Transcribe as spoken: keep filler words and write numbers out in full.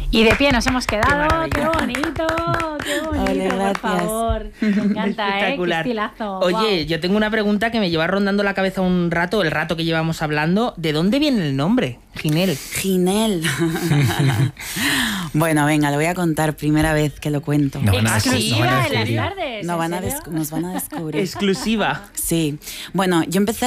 Y de pie nos hemos quedado. Qué ¡Qué, bonito! ¡Qué bonito! Ole, por favor. Me encanta, ¿eh? ¡Qué estilazo! Oye, wow. yo tengo una pregunta que me lleva rondando la cabeza un rato, el rato que llevamos hablando. ¿De dónde viene el nombre, Ginel? Ginel. Bueno, venga, lo voy a contar, primera vez que lo cuento. No van a Exclusiva no van a en las descubrir. tardes. No ¿en van a serio? des- nos van a descubrir. Exclusiva. Sí. Bueno, yo empecé